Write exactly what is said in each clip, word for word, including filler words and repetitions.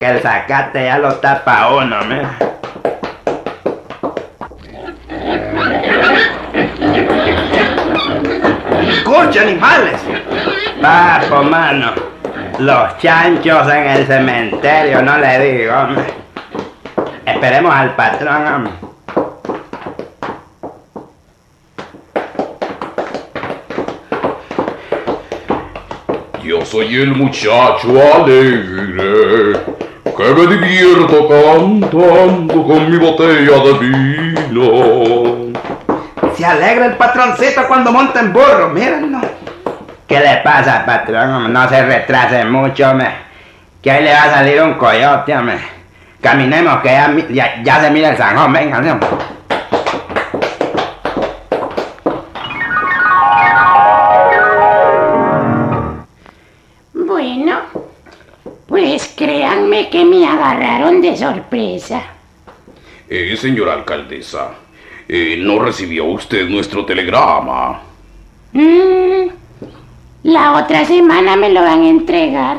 Que el zacate ya lo tapa uno, mira. ¡Escucha, animales! Papo, mano. Los chanchos en el cementerio, no le digo, hombre. Esperemos al patrón, hombre. Yo soy el muchacho alegre, que me divierto cantando con mi botella de vino. Se alegra el patroncito cuando monta en burro, mírenlo. ¿Qué le pasa, patrón, hombre? No se retrase mucho, hombre. Que ahí le va a salir un coyote, hombre. Caminemos, que ya, ya, ya se mira el zanjón, venga, hombre. Bueno, pues créanme que me agarraron de sorpresa. Eh, señora alcaldesa, eh, ¿no recibió usted nuestro telegrama? Mm, la otra semana me lo van a entregar.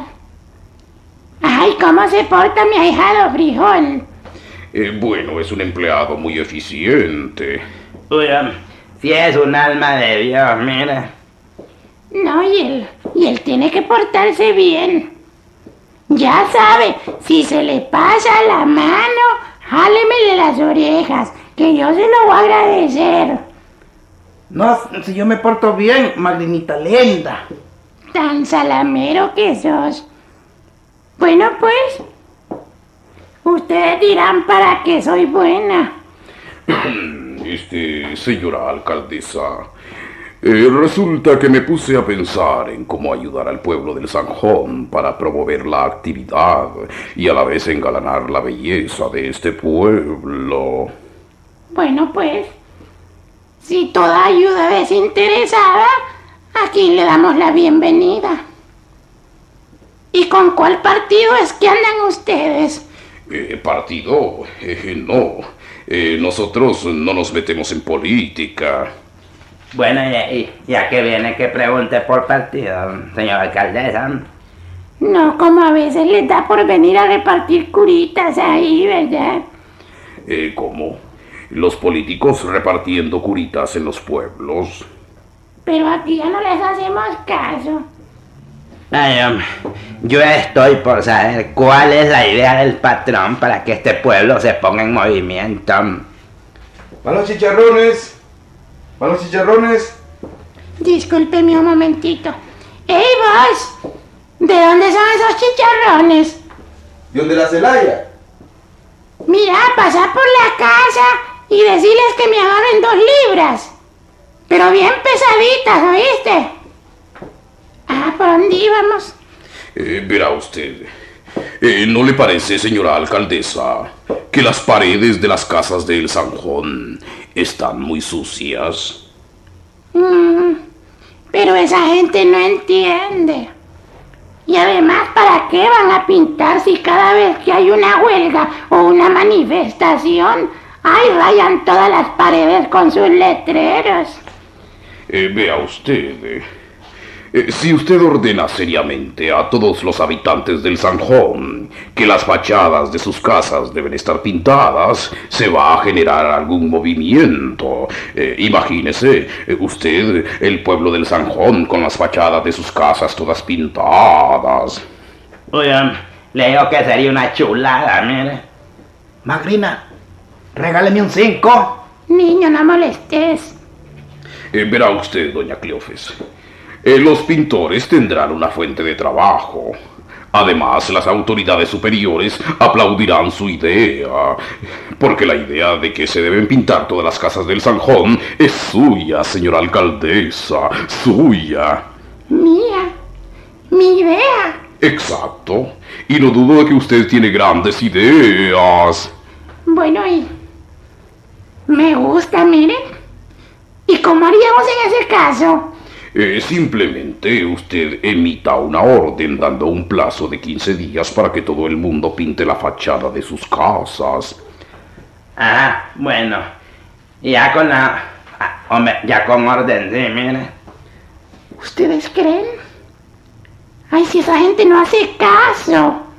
Ay, ¿cómo se porta mi ahijado Frijol? Eh, bueno, es un empleado muy eficiente. Uy, hombre, si es un alma de Dios, mira. No, y él, y él tiene que portarse bien. Ya sabe, si se le pasa la mano, jálemele las orejas, que yo se lo voy a agradecer. No, si yo me porto bien, Magrinita linda. Tan salamero que sos. Bueno, pues, ustedes dirán para qué soy buena. Este, señora alcaldesa, eh, resulta que me puse a pensar en cómo ayudar al pueblo del Zanjón para promover la actividad y a la vez engalanar la belleza de este pueblo. Bueno, pues, si toda ayuda desinteresada, aquí le damos la bienvenida. ¿Y con cuál partido es que andan ustedes? Eh, partido, eh, no. Eh, nosotros no nos metemos en política. Bueno, y, y, ya que viene que pregunte por partido, señora alcaldesa. No, como a veces les da por venir a repartir curitas ahí, ¿verdad? Eh, ¿cómo? Los políticos repartiendo curitas en los pueblos. Pero aquí ya no les hacemos caso. Ay, hombre, yo estoy por saber cuál es la idea del patrón para que este pueblo se ponga en movimiento. ¡Van los chicharrones! ¡Van los chicharrones! Discúlpeme un momentito. ¡Ey, vos! ¿De dónde son esos chicharrones? ¿De dónde la Celaya? Mira, pasá por la casa y decirles que me agarren dos libras. Pero bien pesaditas, ¿oíste? Ah, ¿por dónde íbamos? Eh, verá usted, eh, ¿no le parece, señora alcaldesa, que las paredes de las casas del Zanjón están muy sucias? Mm, pero esa gente no entiende. Y además, ¿para qué van a pintar si cada vez que hay una huelga o una manifestación, ay, rayan todas las paredes con sus letreros? Eh, vea usted, eh, eh, si usted ordena seriamente a todos los habitantes del Zanjón que las fachadas de sus casas deben estar pintadas, se va a generar algún movimiento. Eh, imagínese, eh, usted, el pueblo del Zanjón con las fachadas de sus casas todas pintadas. Oigan, le digo que sería una chulada, mire. Magrina, regáleme un cinco. Niño, no molestes. Eh, verá usted, doña Cleofes, eh, los pintores tendrán una fuente de trabajo. Además, las autoridades superiores aplaudirán su idea, porque la idea de que se deben pintar todas las casas del Zanjón es suya, señora alcaldesa, suya. Mía, mi idea. Exacto, y no dudo de que usted tiene grandes ideas. Bueno, y me gusta, miren. ¿Y cómo haríamos en ese caso? Eh, simplemente usted emita una orden dando un plazo de quince días para que todo el mundo pinte la fachada de sus casas. Ah, bueno. Ya con la... ah, hombre, ya con orden, sí, mire. ¿Ustedes creen? Ay, si esa gente no hace caso.